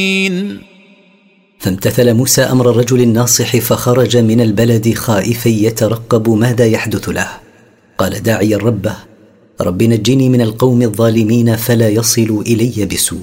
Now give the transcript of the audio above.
فامتثل موسى أمر الرجل الناصح فخرج من البلد خائفا يترقب ماذا يحدث له. قال داعيا ربه: رب نجني من القوم الظالمين فلا يصلوا إلي بسوء.